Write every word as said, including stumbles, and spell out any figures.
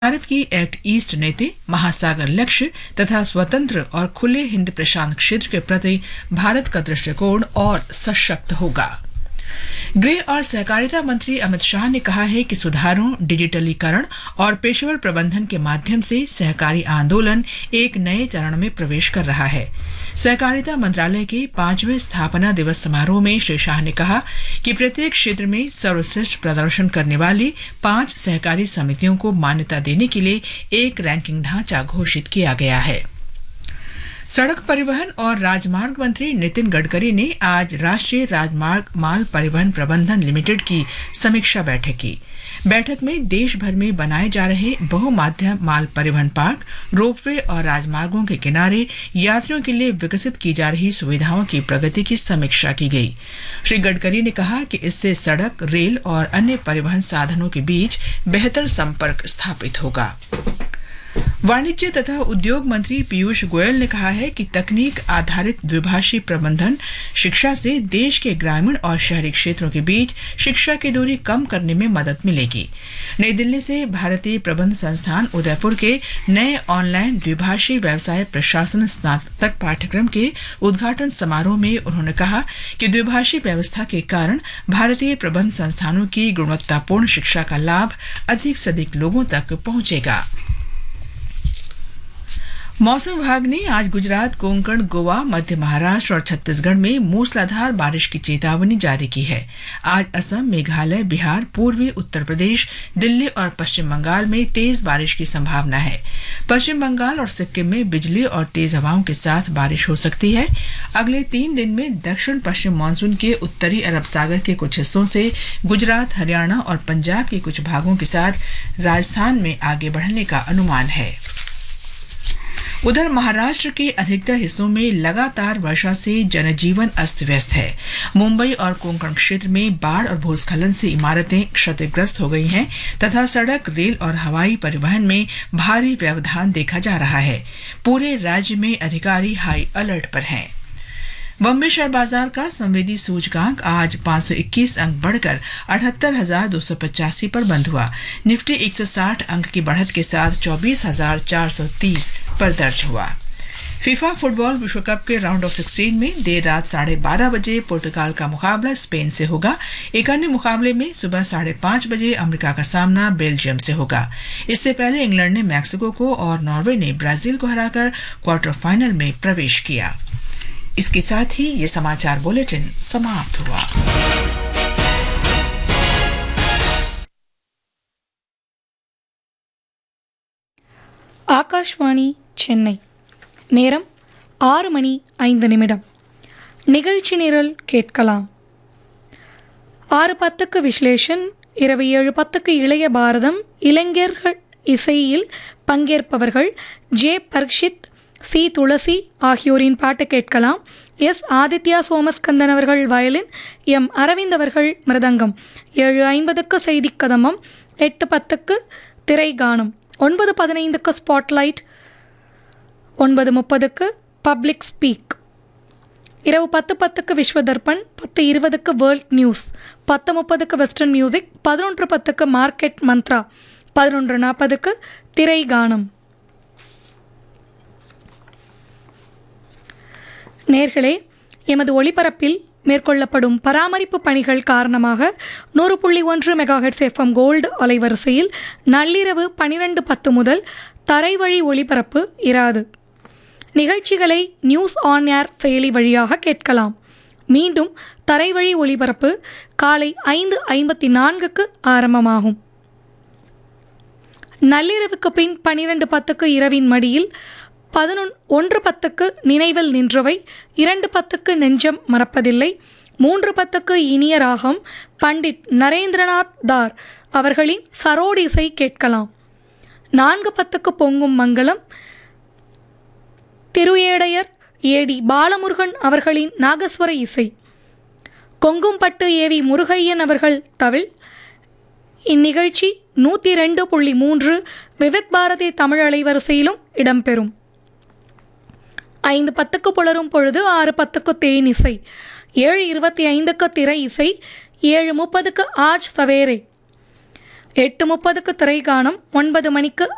भारत की act east नीति महासागर लक्ष्य तथा स्वतंत्र और खुले हिंद प्रशांत क्षेत्र के प्रति भारत का दृष्टिकोण और सशक्त होगा। गृह और सहकारिता मंत्री अमित शाह ने कहा है कि सुधारों, डिजिटलीकरण और पेशेवर प्रबंधन के माध्यम से सहकारी आंदोलन एक नए चरण में प्रवेश कर रहा है। सहकारिता मंत्रालय के पांचवें स्थापना दिवस समारोह में श्री शाह ने कहा कि प्रत्येक क्षेत्र में सर्वश्रेष्ठ प्रदर्शन करने वाली पांच सहकारी समितियों को मान्यता देने के लिए एक रैंकिंग ढांचा घोषित किया गया है। सड़क परिवहन और राजमार्ग मंत्री नितिन गडकरी ने आज राष्ट्रीय राजमार्ग माल परिवहन प्रबंधन लिमिटेड की समीक्षा बैठक की। बैठक में देश भर में बनाए जा रहे बहुमाध्यम माल परिवहन पार्क, रोपवे और राजमार्गों के किनारे यात्रियों के लिए विकसित की जा रही सुविधाओं की प्रगति की समीक्षा की गई। श्री गडकरी ने कहा कि इससे सड़क, रेल और अन्य परिवहन साधनों के बीच बेहतर संपर्क स्थापित होगा। वाणिज्य तथा उद्योग मंत्री पीयूष गोयल ने कहा है कि तकनीक आधारित द्विभाषी प्रबंधन शिक्षा से देश के ग्रामीण और शहरी क्षेत्रों के बीच शिक्षा की दूरी कम करने में मदद मिलेगी। नई दिल्ली से भारतीय प्रबंध संस्थान उदयपुर के नए ऑनलाइन द्विभाषी व्यवसाय प्रशासन स्नातक पाठ्यक्रम के उद्घाटन समारोह में उन्होंने कहा कि द्विभाषी व्यवस्था के कारण भारतीय प्रबंध संस्थानों की गुणवत्तापूर्ण शिक्षा का लाभ अधिक से अधिक लोगों तक पहुंचेगा। मौसम विभाग ने आज गुजरात, कोंकण, गोवा, मध्य महाराष्ट्र और छत्तीसगढ़ में मूसलाधार बारिश की चेतावनी जारी की है। आज असम, मेघालय, बिहार, पूर्वी उत्तर प्रदेश, दिल्ली और पश्चिम बंगाल में तेज बारिश की संभावना है। पश्चिम बंगाल और सिक्किम में बिजली और तेज हवाओं के साथ बारिश हो सकती है। अगले तीन दिन में दक्षिण पश्चिम मानसून के उत्तरी अरब सागर के कुछ हिस्सों से गुजरात, हरियाणा और पंजाब के कुछ भागों के साथ राजस्थान में आगे बढ़ने का अनुमान है। उधर महाराष्ट्र के अधिकतर हिस्सों में लगातार वर्षा से जनजीवन अस्त व्यस्त है। मुंबई और कोंकण क्षेत्र में बाढ़ और भूस्खलन से इमारतें क्षतिग्रस्त हो गई हैं तथा सड़क, रेल और हवाई परिवहन में भारी व्यवधान देखा जा रहा है। पूरे राज्य में अधिकारी हाई अलर्ट पर हैं। बॉम्बे शेयर बाजार का संवेदी सूचकांक आज पाँच सौ इक्कीस अंक बढ़कर अठहत्तर हजार दो सौ पचासी पर बंद हुआ। निफ्टी एक सौ साठ अंक की बढ़त के साथ चौबीस हजार चार सौ तीस पर दर्ज हुआ। फीफा फुटबॉल विश्व कप के राउंड ऑफ सिक्सटीन में देर रात साढ़े बारह बजे पुर्तगाल का मुकाबला स्पेन से होगा। एक अन्य मुकाबले में सुबह साढ़े पांच बजे अमेरिका का सामना बेल्जियम से होगा। इससे पहले इंग्लैंड ने मैक्सिको को और नॉर्वे ने ब्राजील को हराकर क्वार्टर फाइनल में प्रवेश किया। इसके साथ ही ये समाचार बुलेटिन समाप्त हुआ। ஆகாஷ்வாணி சென்னை நேரம் ஆறு மணி ஐந்து நிமிடம். நிகழ்ச்சி நிரல் கேட்கலாம். ஆறு பத்துக்கு விஸ்லேஷன், இரவு ஏழு பத்துக்கு இளைய பாரதம், இளைஞர்கள் இசையில் பங்கேற்பவர்கள் ஜே பர்ஷித், சி துளசி ஆகியோரின் பாட்டு கேட்கலாம். எஸ் ஆதித்யா சோமஸ்கந்தன் அவர்கள் வயலின், எம் அரவிந்த் அவர்கள் மிருதங்கம். ஏழு ஐம்பதுக்கு செய்திக் கதம்பம், எட்டு பத்துக்கு திரைகானம், ஒன்பது பதினைந்துக்கு ஸ்பாட்லைட், ஒன்பது முப்பதுக்கு பப்ளிக் ஸ்பீக். இரவு பத்து பத்துக்கு விஸ்வதர்பன், பத்து இருபதுக்கு வேர்ல்ட் நியூஸ், பத்து முப்பதுக்கு வெஸ்டர்ன் மியூசிக், பதினொன்று பத்துக்கு மார்க்கெட் மந்த்ரா, பதினொன்று நாற்பதுக்கு திரைகானம். நேர்களே, எமது ஒளிபரப்பில் மேற்கொள்ளப்படும் பராமரிப்பு பணிகள் காரணமாக நூறு புள்ளி ஒன்று மெகாஹெட்ஸ் எஃப்எம் கோல்டு அலைவரிசையில் நள்ளிரவு பனிரெண்டு பத்து முதல் தரைவழி ஒளிபரப்பு இராது. நிகழ்ச்சிகளை நியூஸ் ஆன் ஏர் செயலி வழியாக கேட்கலாம். மீண்டும் தரைவழி ஒளிபரப்பு காலை ஐந்து ஐம்பத்தி நான்குக்கு ஆரம்பமாகும். நள்ளிரவுக்கு பின் பனிரெண்டு பத்துக்கு இரவின் மடியில், பதினொன் ஒன்று பத்துக்கு நினைவில் நின்றவை, இரண்டு பத்துக்கு நெஞ்சம் மறப்பதில்லை, மூன்று பத்துக்கு இனிய ராகம் பண்டிட் நரேந்திரநாத் தார் அவர்களின் சரோடு இசை கேட்கலாம். நான்கு பத்துக்கு பொங்கும் மங்களம், திருஏடையர் ஏடி பாலமுருகன் அவர்களின் நாகஸ்வர இசை, கொங்கும்பட்டு ஏவி முருகையன் அவர்கள் தவில். இந்நிகழ்ச்சி நூற்றி ரெண்டு புள்ளி மூன்று விவித் பாரதி தமிழ் அலைவரிசையிலும் இடம்பெறும். ஐந்து பத்துக்கு புலரும் பொழுது, ஆறு பத்துக்கு தேன் இசை, ஏழு இருபத்தி ஐந்துக்கு திரை இசை, ஏழு முப்பதுக்கு ஆஜ் சவேரே, எட்டு முப்பதுக்கு திரைகானம், ஒன்பது மணிக்கு